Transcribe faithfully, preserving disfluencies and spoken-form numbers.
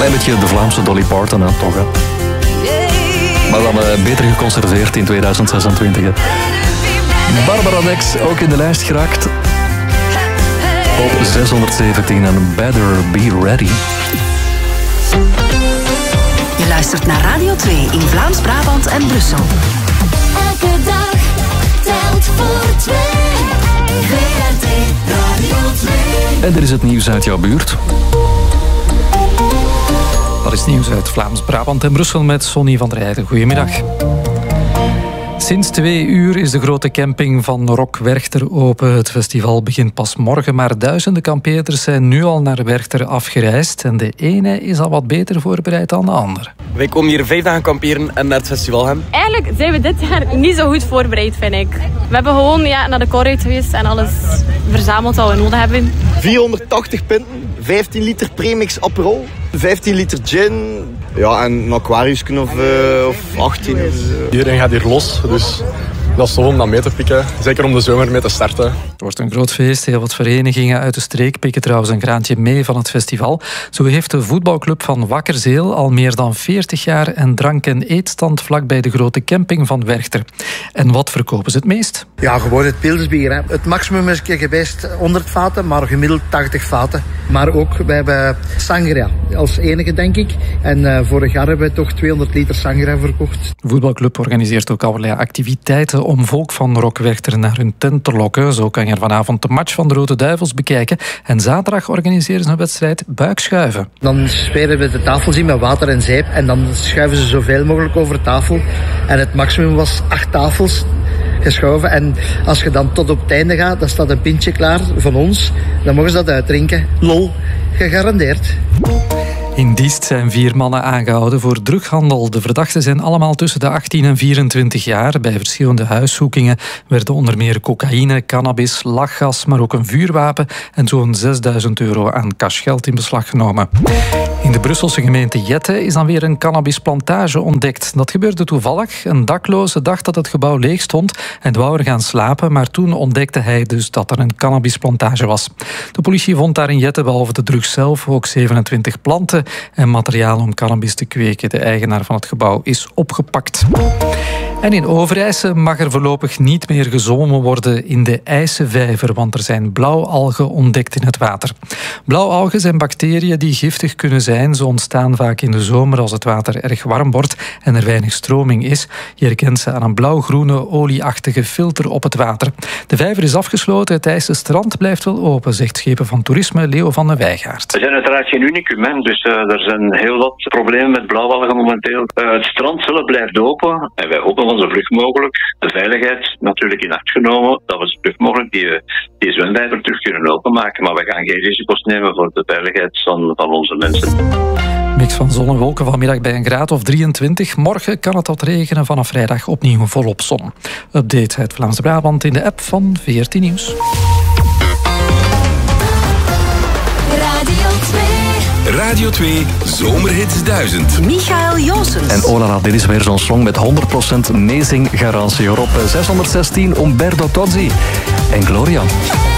Klein beetje de Vlaamse Dolly Parton, hè, toch? Hè? Maar dan uh, beter geconserveerd in tweeduizend zesentwintig. Hè. Barbara Dex, ook in de lijst geraakt. Op zeshonderdzeventien en Better Be Ready. Je luistert naar Radio twee in Vlaams-Brabant en Brussel. Elke dag telt voor twee. V R T Radio twee. En er is het nieuws uit jouw buurt. Dat is nieuws uit Vlaams-Brabant en Brussel met Sonny van der Heijden. Goedemiddag. Sinds twee uur is de grote camping van Rock Werchter open. Het festival begint pas morgen, maar duizenden kampeerders zijn nu al naar Werchter afgereisd. En de ene is al wat beter voorbereid dan de ander. Wij komen hier vijf dagen kamperen en naar het festival gaan. Eigenlijk zijn we dit jaar niet zo goed voorbereid, vind ik. We hebben gewoon ja, naar de korruit geweest en alles verzameld wat we nodig hebben. vierhonderdtachtig pinten, vijftien liter premix Aperol, vijftien liter gin, ja, en een aquariusje of, uh, of achttien. Of, uh. Iedereen gaat hier los, dus dat is tof om dat mee te pikken. Zeker om de zomer mee te starten. Het wordt een groot feest. Heel wat verenigingen uit de streek pikken trouwens een graantje mee van het festival. Zo heeft de voetbalclub van Wakkerzeel al meer dan veertig jaar een drank- en eetstand vlakbij de grote camping van Werchter. En wat verkopen ze het meest? Ja, gewoon het pilsbier. Hè. Het maximum is geweest honderd vaten, maar gemiddeld tachtig vaten. Maar ook, wij hebben sangria als enige, denk ik. En uh, vorig jaar hebben we toch tweehonderd liter sangria verkocht. De voetbalclub organiseert ook allerlei activiteiten om volk van Rock Werchter naar hun tent te lokken. Zo kan je er vanavond de match van de Rode Duivels bekijken. En zaterdag organiseren ze een wedstrijd buikschuiven. Dan sferen we de tafels in met water en zeep. En dan schuiven ze zoveel mogelijk over tafel. En het maximum was acht tafels geschoven. En als je dan tot op het einde gaat, dan staat een pintje klaar van ons. Dan mogen ze dat uitdrinken. Lol, gegarandeerd. In Diest zijn vier mannen aangehouden voor drughandel. De verdachten zijn allemaal tussen de achttien en vierentwintig jaar. Bij verschillende huiszoekingen werden onder meer cocaïne, cannabis, lachgas, maar ook een vuurwapen en zo'n zesduizend euro aan cashgeld in beslag genomen. In de Brusselse gemeente Jette is dan weer een cannabisplantage ontdekt. Dat gebeurde toevallig. Een dakloze dacht dat het gebouw leeg stond en wou er gaan slapen, maar toen ontdekte hij dus dat er een cannabisplantage was. De politie vond daar in Jette behalve de drugs zelf ook zevenentwintig planten en materiaal om cannabis te kweken. De eigenaar van het gebouw is opgepakt. En in Overijse mag er voorlopig niet meer gezwommen worden in de IJssenvijver, want er zijn blauwalgen ontdekt in het water. Blauwalgen zijn bacteriën die giftig kunnen zijn. Ze ontstaan vaak in de zomer als het water erg warm wordt en er weinig stroming is. Je herkent ze aan een blauwgroene, olieachtige filter op het water. De vijver is afgesloten, het IJssenstrand blijft wel open, zegt schepen van toerisme Leo van den Wijgaard. We zijn uiteraard geen unicum, hè. Dus uh, er zijn heel wat problemen met blauwalgen momenteel. Uh, het strand zelf blijft open en wij hopen van zo vlug mogelijk de veiligheid natuurlijk in acht genomen dat we zo vlug mogelijk die, die zwemvijver terug kunnen openmaken. Maar we gaan geen risico's nemen voor de veiligheid van, van onze mensen. Mix van zon en wolken vanmiddag bij een graad of drieëntwintig. Morgen kan het wat regenen, vanaf vrijdag opnieuw volop zon. Update uit Vlaams-Brabant in de app van V R T Nieuws. Radio twee. Radio twee Zomerhits duizend. Michael Joosens. En oh la la, dit is weer zo'n song met honderd procent meezinggarantie. Op zeshonderdzestien Umberto Tozzi en Gloria.